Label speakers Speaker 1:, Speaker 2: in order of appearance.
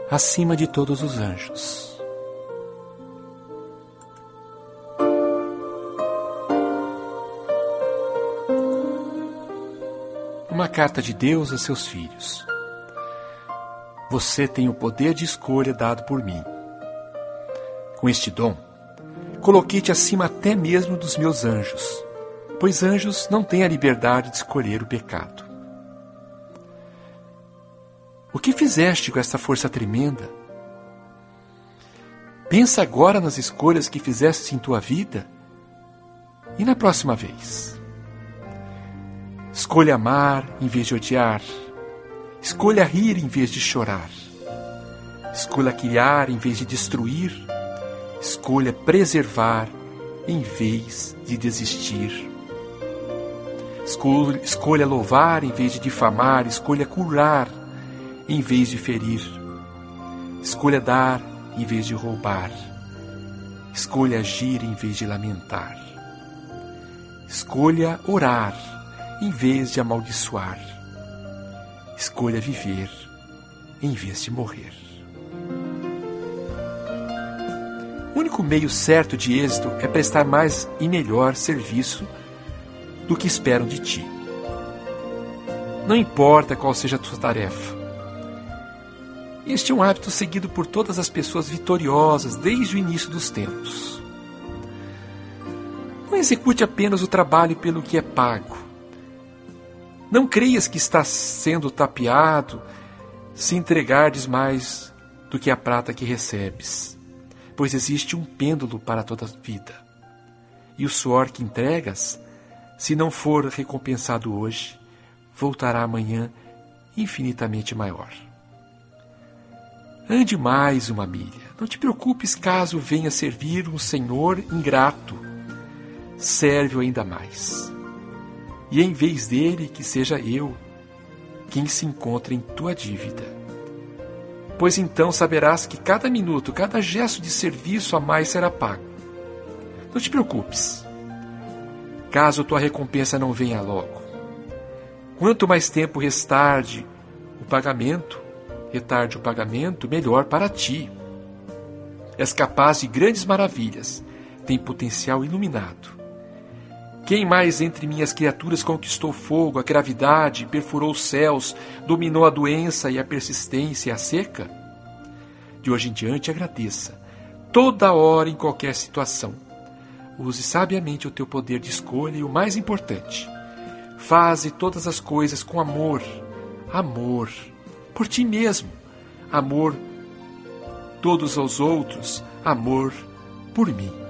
Speaker 1: acima de todos os anjos. Uma carta de Deus a seus filhos. Você tem o poder de escolha dado por mim. Com este dom, coloquei-te acima até mesmo dos meus anjos, pois anjos não têm a liberdade de escolher o pecado. O que fizeste com esta força tremenda? Pensa agora nas escolhas que fizeste em tua vida e na próxima vez. Escolha amar em vez de odiar. Escolha rir em vez de chorar. Escolha criar em vez de destruir. Escolha preservar em vez de desistir. Escolha louvar em vez de difamar. Escolha curar em vez de ferir. Escolha dar em vez de roubar. Escolha agir em vez de lamentar. Escolha orar em vez de amaldiçoar. Escolha viver em vez de morrer. O único meio certo de êxito é prestar mais e melhor serviço do que esperam de ti. Não importa qual seja a tua tarefa. Este é um hábito seguido por todas as pessoas vitoriosas desde o início dos tempos. Não execute apenas o trabalho pelo que é pago. Não creias que estás sendo tapeado se entregardes mais do que a prata que recebes, pois existe um pêndulo para toda a vida. E o suor que entregas, se não for recompensado hoje, voltará amanhã infinitamente maior. Ande mais uma milha. Não te preocupes caso venha servir um senhor ingrato. Serve-o ainda mais. E em vez dele, que seja eu quem se encontre em tua dívida. Pois então saberás que cada minuto, cada gesto de serviço a mais será pago. Não te preocupes, caso tua recompensa não venha logo. Quanto mais tempo retarde o pagamento, melhor para ti. És capaz de grandes maravilhas, tem potencial iluminado. Quem mais entre minhas criaturas conquistou fogo, a gravidade, perfurou os céus, dominou a doença e a persistência e a seca? De hoje em diante agradeça, toda hora em qualquer situação. Use sabiamente o teu poder de escolha e o mais importante, faze todas as coisas com amor. Amor por ti mesmo, amor todos aos outros, amor por mim.